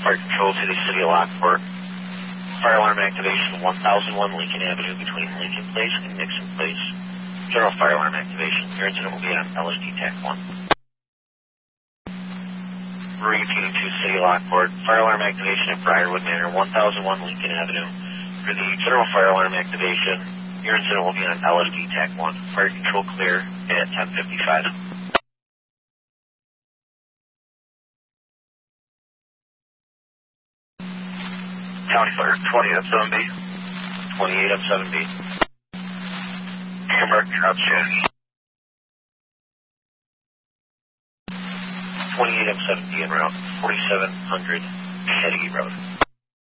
Fire Control to the City of Lockport. Fire alarm activation 1001 Lincoln Avenue between Lincoln Place and Nixon Place. General fire alarm activation. Your incident will be on LSD TAC 1. Repeating to City of Lockport. Fire alarm activation at Briarwood Manor, 1001 Lincoln Avenue. For the general fire alarm activation, your incident will be on LSD TAC 1. Fire Control clear at 10:55. County Fire 20 up 7B. 28 up 7B. Hamburg Trout Channel. 28 up 7B en route. 4700 Sheddy Road.